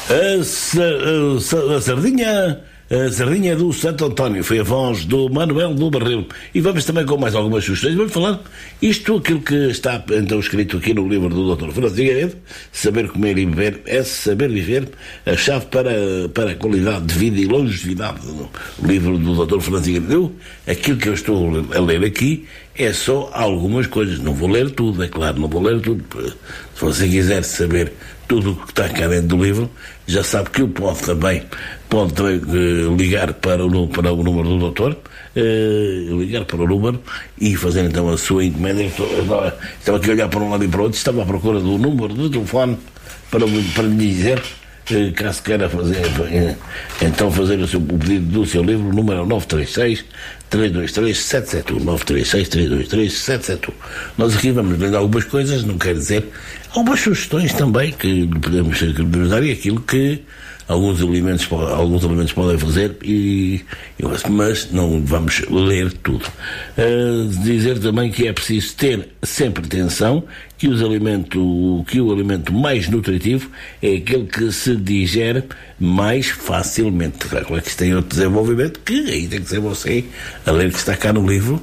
A sardinha do Santo António foi a voz do Manuel do Barril. E vamos também com mais algumas sugestões. Vamos falar aquilo que está então escrito aqui no livro do Dr. Fernando Figueiredo. Saber comer e beber é saber viver, a chave para a qualidade de vida e longevidade. O livro do Dr. Fernando Figueiredo. Aquilo que eu estou a ler aqui é só algumas coisas. Não vou ler tudo, é claro, não vou ler tudo. Se você quiser saber tudo o que está cá dentro do livro, já sabe que pode também ligar para o número do doutor, ligar para o número e fazer então a sua encomenda. Estava aqui a olhar para um lado e para o outro, estava à procura do número do telefone para lhe dizer, caso queira fazer o pedido do seu livro. O número é o 936-323-771, 936-323-771. Nós aqui vamos lendo algumas coisas, não quer dizer, algumas sugestões também que podemos dar, e aquilo que alguns elementos podem fazer, mas não vamos ler tudo. Dizer também que é preciso ter sempre atenção que o alimento mais nutritivo é aquele que se digere mais facilmente. Claro que isto tem outro desenvolvimento, que aí tem que ser você a ler, que está cá no livro,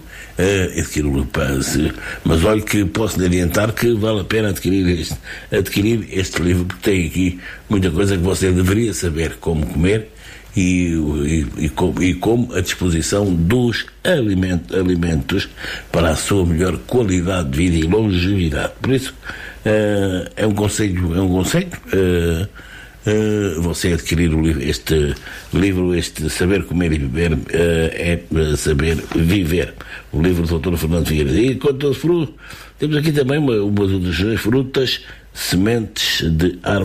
mas olha que posso lhe adiantar que vale a pena adquirir este livro, porque tem aqui muita coisa que você deveria saber como comer e como a disposição dos alimentos para a sua melhor qualidade de vida e longevidade. Por isso é um conselho, você adquirir este livro, Saber Comer e Beber é saber viver. O livro do Dr. Fernando Figueiredo. E quanto aos frutos, temos aqui também umas outras frutas, sementes de árvores